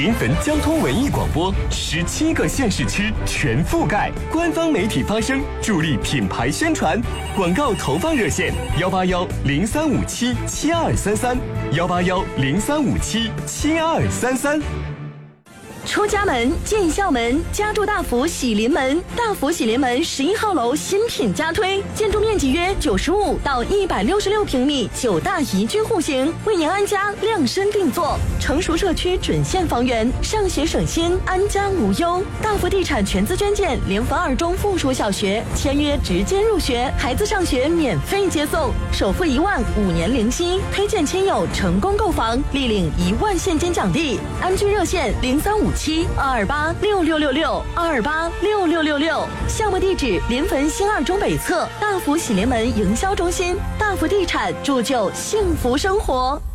临汾交通文艺广播，17个县市区全覆盖，官方媒体发声，助力品牌宣传。广告投放热线：18103577233，18103577233。 出家门，进校门，家住大福喜临门。大福喜临门11号楼新品加推，建筑面积约95到166平米，9大宜居户型，为您安家量身定做。成熟社区准现房源，上学省心，安家无忧。大福地产全资捐建临汾2中附属小学，签约直接入学，孩子上学免费接送，首付1万，5年零息。推荐亲友成功购房，立领1万现金奖励。安居热线0357-228-6666，228-6666。项目地址：临汾新2中北侧大福喜临门营销中心。大福地产铸就幸福生活。